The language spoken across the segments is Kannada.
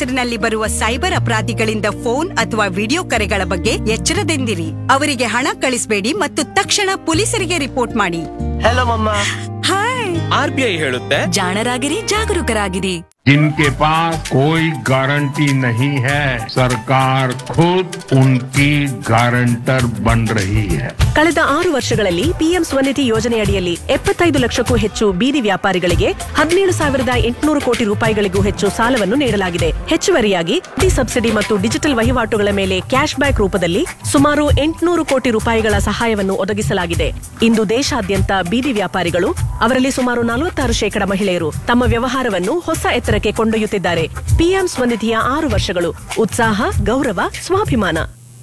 ಹೆಸರಿನಲ್ಲಿ ಬರುವ ಸೈಬರ್ ಅಪರಾಧಿಗಳಿಂದ ಫೋನ್ ಅಥವಾ ವಿಡಿಯೋ ಕರೆಗಳ ಬಗ್ಗೆ ಎಚ್ಚರದಿಂದಿರಿ. ಅವರಿಗೆ ಹಣ ಕಳಿಸಬೇಡಿ ಮತ್ತು ತಕ್ಷಣ ಪೊಲೀಸರಿಗೆ ರಿಪೋರ್ಟ್ ಮಾಡಿ. ಹಲೋ ಮಮ್ಮ. ಹಾಯ್. RBI ಹೇಳುತ್ತೆ, ಜಾಣರಾಗಿರಿ, ಜಾಗರೂಕರಾಗಿರಿ. जिनके पास कोई गारंटी नहीं है, सरकार खुद उनकी गारंटर बन रही है. ಕಳೆದ 6 ವರ್ಷಗಳಲ್ಲಿ ಪಿಎಂ ಸ್ವನಿಧಿ ಯೋಜನೆಯಡಿಯಲ್ಲಿ 75 ಲಕ್ಷಕ್ಕೂ ಹೆಚ್ಚು ಬೀದಿ ವ್ಯಾಪಾರಿಗಳಿಗೆ 17,800 ಕೋಟಿ ರೂಪಾಯಿಗಳಿಗೂ ಹೆಚ್ಚು ಸಾಲವನ್ನು ನೀಡಲಾಗಿದೆ. ಹೆಚ್ಚುವರಿಯಾಗಿ ಸಬ್ಸಿಡಿ ಮತ್ತು ಡಿಜಿಟಲ್ ವಹಿವಾಟುಗಳ ಮೇಲೆ ಕ್ಯಾಶ್ ಬ್ಯಾಕ್ ರೂಪದಲ್ಲಿ ಸುಮಾರು 800 ಕೋಟಿ ರೂಪಾಯಿಗಳ ಸಹಾಯವನ್ನು ಒದಗಿಸಲಾಗಿದೆ. ಇಂದು ದೇಶಾದ್ಯಂತ ಬೀದಿ ವ್ಯಾಪಾರಿಗಳು, ಅವರಲ್ಲಿ ಸುಮಾರು 46% ಮಹಿಳೆಯರು, ತಮ್ಮ ವ್ಯವಹಾರವನ್ನು ಹೊಸ ಎತ್ತರಕ್ಕೆ ಕೊಂಡೊಯ್ಯುತ್ತಿದ್ದಾರೆ. ಪಿಎಂ ಸ್ವನಿಧಿಯ 6 ವರ್ಷಗಳು. ಉತ್ಸಾಹ, ಗೌರವ, ಸ್ವಾಭಿಮಾನ.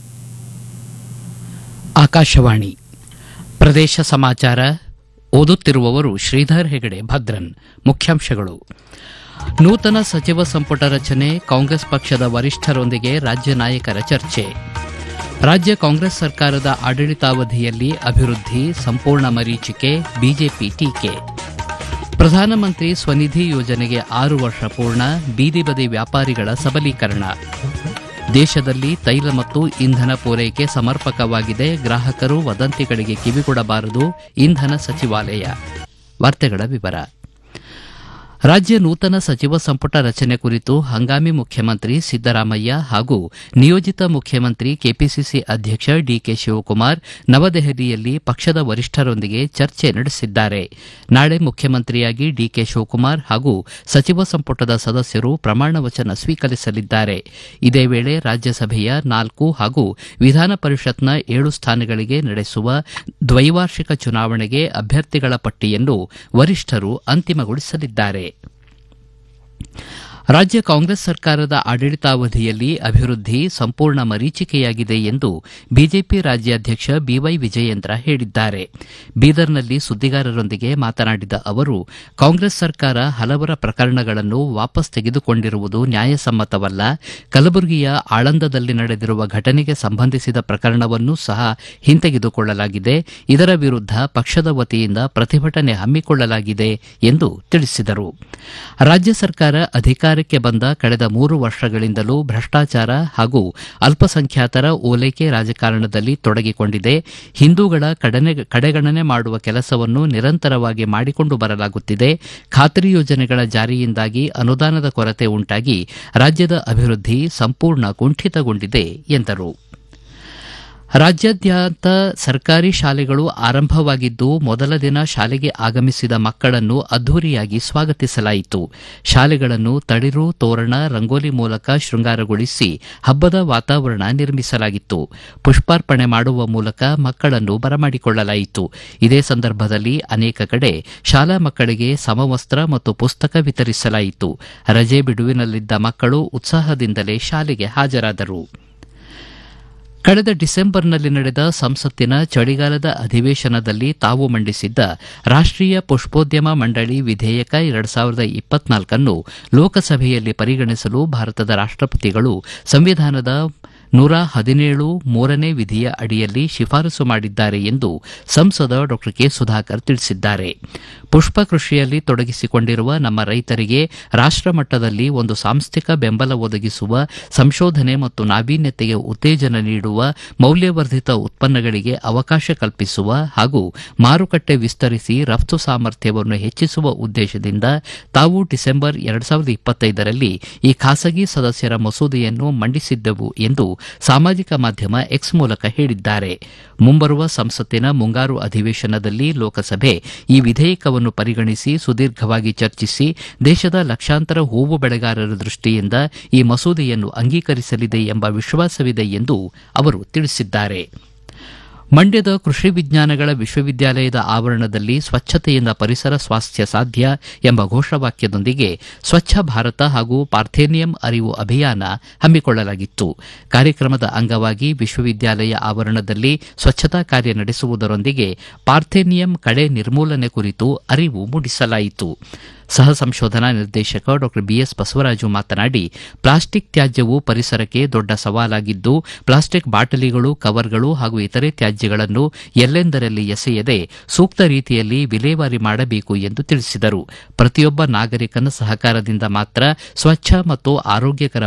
ಆಕಾಶವಾಣಿ ಪ್ರದೇಶ ಸಮಾಚಾರ. ಓದುತ್ತಿರುವವರು ಶ್ರೀಧರ್ ಹೆಗಡೆ ಭದ್ರನ್. ಮುಖ್ಯಾಂಶಗಳು: ನೂತನ ಸಚಿವ ಸಂಪುಟ ರಚನೆ, ಕಾಂಗ್ರೆಸ್ ಪಕ್ಷದ ವರಿಷ್ಠರೊಂದಿಗೆ ರಾಜ್ಯ ನಾಯಕರ ಚರ್ಚೆ. ರಾಜ್ಯ ಕಾಂಗ್ರೆಸ್ ಸರ್ಕಾರದ ಆಡಳಿತಾವಧಿಯಲ್ಲಿ ಅಭಿವೃದ್ಧಿ ಸಂಪೂರ್ಣ ಮರೀಚಿಕೆ, ಬಿಜೆಪಿ ಟೀಕೆ. ಪ್ರಧಾನಮಂತ್ರಿ ಸ್ವನಿಧಿ ಯೋಜನೆಗೆ 6 ವರ್ಷ ಪೂರ್ಣ, ಬೀದಿ ಬದಿ ವ್ಯಾಪಾರಿಗಳ ಸಬಲೀಕರಣ. ದೇಶದಲ್ಲಿ ತೈಲ ಮತ್ತು ಇಂಧನ ಪೂರೈಕೆ ಸಮರ್ಪಕವಾಗಿದೆ, ಗ್ರಾಹಕರು ವದಂತಿಗಳಿಗೆ ಕಿವಿಗೊಡಬಾರದು, ಇಂಧನ ಸಚಿವಾಲಯ. ವಾರ್ತೆಗಳ ವಿವರ. ರಾಜ್ಯ ನೂತನ ಸಚಿವ ಸಂಪುಟ ರಚನೆ ಕುರಿತು ಹಂಗಾಮಿ ಮುಖ್ಯಮಂತ್ರಿ ಸಿದ್ದರಾಮಯ್ಯ ಹಾಗೂ ನಿಯೋಜಿತ ಮುಖ್ಯಮಂತ್ರಿ ಕೆಪಿಸಿಸಿ ಅಧ್ಯಕ್ಷ ಡಿಕೆ ಶಿವಕುಮಾರ್ ನವದೆಹಲಿಯಲ್ಲಿ ಪಕ್ಷದ ವರಿಷ್ಠರೊಂದಿಗೆ ಚರ್ಚೆ ನಡೆಸಿದ್ದಾರೆ. ನಾಳೆ ಮುಖ್ಯಮಂತ್ರಿಯಾಗಿ ಡಿಕೆ ಶಿವಕುಮಾರ್ ಹಾಗೂ ಸಚಿವ ಸಂಪುಟದ ಸದಸ್ಯರು ಪ್ರಮಾಣ ವಚನ ಸ್ವೀಕರಿಸಲಿದ್ದಾರೆ. ಇದೇ ವೇಳೆ ರಾಜ್ಯಸಭೆಯ 4 ಹಾಗೂ ವಿಧಾನ ಪರಿಷತ್ನ 7 ಸ್ಥಾನಗಳಿಗೆ ನಡೆಸುವ ದ್ವೈವಾರ್ಷಿಕ ಚುನಾವಣೆಗೆ ಅಭ್ಯರ್ಥಿಗಳ ಪಟ್ಟಿಯನ್ನು ವರಿಷ್ಠರು ಅಂತಿಮಗೊಳಿಸಲಿದ್ದಾರೆ. ರಾಜ್ಯ ಕಾಂಗ್ರೆಸ್ ಸರ್ಕಾರದ ಆಡಳಿತಾವಧಿಯಲ್ಲಿ ಅಭಿವೃದ್ಧಿ ಸಂಪೂರ್ಣ ಮರೀಚಿಕೆಯಾಗಿದೆ ಎಂದು ಬಿಜೆಪಿ ರಾಜ್ಯಾಧ್ಯಕ್ಷ ಬಿವೈ ವಿಜಯೇಂದ್ರ ಹೇಳಿದ್ದಾರೆ. ಬೀದರ್ನಲ್ಲಿ ಸುದ್ದಿಗಾರರೊಂದಿಗೆ ಮಾತನಾಡಿದ ಅವರು, ಕಾಂಗ್ರೆಸ್ ಸರ್ಕಾರ ಹಲವರ ಪ್ರಕರಣಗಳನ್ನು ವಾಪಸ್ ತೆಗೆದುಕೊಂಡಿರುವುದು ನ್ಯಾಯಸಮ್ಮತವಲ್ಲ. ಕಲಬುರಗಿಯ ಆಳಂದದಲ್ಲಿ ನಡೆದಿರುವ ಘಟನೆಗೆ ಸಂಬಂಧಿಸಿದ ಪ್ರಕರಣವನ್ನೂ ಸಹ ಹಿಂತೆಗೆದುಕೊಳ್ಳಲಾಗಿದೆ. ಇದರ ವಿರುದ್ಧ ಪಕ್ಷದ ವತಿಯಿಂದ ಪ್ರತಿಭಟನೆ ಹಮ್ಮಿಕೊಳ್ಳಲಾಗಿದೆ ಎಂದು ತಿಳಿಸಿದರು. ರಾಜ್ಯ ಸರ್ಕಾರ ಅಧಿಕಾರಕ್ಕೆ ಬಂದ ಕಳೆದ 3 ವರ್ಷಗಳಿಂದಲೂ ಭ್ರಷ್ಟಾಚಾರ ಹಾಗೂ ಅಲ್ಪಸಂಖ್ಯಾತರ ಓಲೈಕೆ ರಾಜಕಾರಣದಲ್ಲಿ ತೊಡಗಿಕೊಂಡಿದೆ. ಹಿಂದೂಗಳ ಕಡೆಗಣನೆ ಮಾಡುವ ಕೆಲಸವನ್ನು ನಿರಂತರವಾಗಿ ಮಾಡಿಕೊಂಡು ಬರಲಾಗುತ್ತಿದೆ. ಖಾತ್ರಿ ಯೋಜನೆಗಳ ಜಾರಿಯಿಂದಾಗಿ ಅನುದಾನದ ಕೊರತೆ ಉಂಟಾಗಿ ರಾಜ್ಯದ ಅಭಿವೃದ್ಧಿ ಸಂಪೂರ್ಣ ಕುಂಠಿತಗೊಂಡಿದೆ ಎಂದರು. ರಾಜ್ಯಾದ್ಯಂತ ಸರ್ಕಾರಿ ಶಾಲೆಗಳು ಆರಂಭವಾಗಿದ್ದು, ಮೊದಲ ದಿನ ಶಾಲೆಗೆ ಆಗಮಿಸಿದ ಮಕ್ಕಳನ್ನು ಅದ್ದೂರಿಯಾಗಿ ಸ್ವಾಗತಿಸಲಾಯಿತು. ಶಾಲೆಗಳನ್ನು ತಳಿರು, ತೋರಣ, ರಂಗೋಲಿ ಮೂಲಕ ಶೃಂಗಾರಗೊಳಿಸಿ ಹಬ್ಬದ ವಾತಾವರಣ ನಿರ್ಮಿಸಲಾಗಿತ್ತು. ಪುಷ್ಪಾರ್ಪಣೆ ಮಾಡುವ ಮೂಲಕ ಮಕ್ಕಳನ್ನು ಬರಮಾಡಿಕೊಳ್ಳಲಾಯಿತು. ಇದೇ ಸಂದರ್ಭದಲ್ಲಿ ಅನೇಕ ಕಡೆ ಶಾಲಾ ಮಕ್ಕಳಿಗೆ ಸಮವಸ್ತ್ರ ಮತ್ತು ಪುಸ್ತಕ ವಿತರಿಸಲಾಯಿತು. ರಜೆ ಬಿಡುವಿನಲ್ಲಿದ್ದ ಮಕ್ಕಳು ಉತ್ಸಾಹದಿಂದಲೇ ಶಾಲೆಗೆ ಹಾಜರಾದರು. ಕಳೆದ ಡಿಸೆಂಬರ್ನಲ್ಲಿ ನಡೆದ ಸಂಸತ್ತಿನ ಚಳಿಗಾಲದ ಅಧಿವೇಶನದಲ್ಲಿ ತಾವು ಮಂಡಿಸಿದ್ದ ರಾಷ್ಟೀಯ ಪುಷ್ಪೋದ್ಯಮ ಮಂಡಳಿ ವಿಧೇಯಕ 2024 ಲೋಕಸಭೆಯಲ್ಲಿ ಪರಿಗಣಿಸಲು ಭಾರತದ ರಾಷ್ಟಪತಿಗಳು ಸಂವಿಧಾನದ 117 ಮೂರನೇ ವಿಧಿಯ ಅಡಿಯಲ್ಲಿ ಶಿಫಾರಸು ಮಾಡಿದ್ದಾರೆ ಎಂದು ಸಂಸದ ಡಾ ಕೆ ಸುಧಾಕರ್ ತಿಳಿಸಿದ್ದಾರೆ. ಪುಷ್ಪ ಕೃಷಿಯಲ್ಲಿ ತೊಡಗಿಸಿಕೊಂಡಿರುವ ನಮ್ಮ ರೈತರಿಗೆ ರಾಷ್ಟಮಟ್ಟದಲ್ಲಿ ಒಂದು ಸಾಂಸ್ಥಿಕ ಬೆಂಬಲ ಒದಗಿಸುವ, ಸಂಶೋಧನೆ ಮತ್ತು ನಾವೀನ್ಯತೆಗೆ ಉತ್ತೇಜನ ನೀಡುವ, ಮೌಲ್ಯವರ್ಧಿತ ಉತ್ಪನ್ನಗಳಿಗೆ ಅವಕಾಶ ಕಲ್ಪಿಸುವ ಹಾಗೂ ಮಾರುಕಟ್ಟೆ ವಿಸ್ತರಿಸಿ ರಫ್ತು ಸಾಮರ್ಥ್ಯವನ್ನು ಹೆಚ್ಚಿಸುವ ಉದ್ದೇಶದಿಂದ ತಾವು ಡಿಸೆಂಬರ್ 2025ರಲ್ಲಿ ಈ ಖಾಸಗಿ ಸದಸ್ಯರ ಮಸೂದೆಯನ್ನು ಮಂಡಿಸಿದ್ದೆವು ಎಂದು ಸಾಮಾಜಿಕ ಮಾಧ್ಯಮ ಎಕ್ಸ್ ಮೂಲಕ ಹೇಳಿದ್ದಾರೆ. ಮುಂಬರುವ ಸಂಸತ್ತಿನ ಮುಂಗಾರು ಅಧಿವೇಶನದಲ್ಲಿ ಲೋಕಸಭೆ ಈ ವಿಧೇಯಕವನ್ನು ಪರಿಗಣಿಸಿ ಸುದೀರ್ಘವಾಗಿ ಚರ್ಚಿಸಿ ದೇಶದ ಲಕ್ಷಾಂತರ ಹೂವು ಬೆಳೆಗಾರರ ದೃಷ್ಟಿಯಿಂದ ಈ ಮಸೂದೆಯನ್ನು ಅಂಗೀಕರಿಸಲಿದೆ ಎಂಬ ವಿಶ್ವಾಸವಿದೆ ಎಂದು ಅವರು ತಿಳಿಸಿದ್ದಾರೆ. ಮಂಡ್ಯದ ಕೃಷಿ ವಿಜ್ಞಾನಗಳ ವಿಶ್ವವಿದ್ಯಾಲಯದ ಆವರಣದಲ್ಲಿ ಸ್ವಚ್ಛತೆಯಿಂದ ಪರಿಸರ ಸ್ವಾಸ್ಥ್ಯ ಸಾಧ್ಯ ಎಂಬ ಘೋಷವಾಕ್ಯದೊಂದಿಗೆ ಸ್ವಚ್ಛ ಭಾರತ ಹಾಗೂ ಪಾರ್ಥೇನಿಯಂ ಅರಿವು ಅಭಿಯಾನ ಹಮ್ಮಿಕೊಳ್ಳಲಾಗಿತ್ತು. ಕಾರ್ಯಕ್ರಮದ ಅಂಗವಾಗಿ ವಿಶ್ವವಿದ್ಯಾಲಯ ಆವರಣದಲ್ಲಿ ಸ್ವಚ್ಛತಾ ಕಾರ್ಯ ನಡೆಸುವುದರೊಂದಿಗೆ ಪಾರ್ಥೇನಿಯಂ ಕಳೆ ನಿರ್ಮೂಲನೆ ಕುರಿತು ಅರಿವು ಮೂಡಿಸಲಾಯಿತು. ಸಹ ಸಂಶೋಧನಾ ನಿರ್ದೇಶಕ ಡಾ ಬಿಎಸ್ ಬಸವರಾಜು ಮಾತನಾಡಿ, ಪ್ಲಾಸ್ಟಿಕ್ ತ್ಯಾಜ್ಯವು ಪರಿಸರಕ್ಕೆ ದೊಡ್ಡ ಸವಾಲಾಗಿದ್ದು, ಪ್ಲಾಸ್ಟಿಕ್ ಬಾಟಲಿಗಳು, ಕವರ್ಗಳು ಹಾಗೂ ಇತರೆ ತ್ಯಾಜ್ಯಗಳನ್ನು ಎಲ್ಲೆಂದರಲ್ಲಿ ಎಸೆಯದೆ ಸೂಕ್ತ ರೀತಿಯಲ್ಲಿ ವಿಲೇವಾರಿ ಮಾಡಬೇಕು ಎಂದು ತಿಳಿಸಿದರು. ಪ್ರತಿಯೊಬ್ಬ ನಾಗರಿಕನ ಸಹಕಾರದಿಂದ ಮಾತ್ರ ಸ್ವಚ್ಛ ಮತ್ತು ಆರೋಗ್ಯಕರ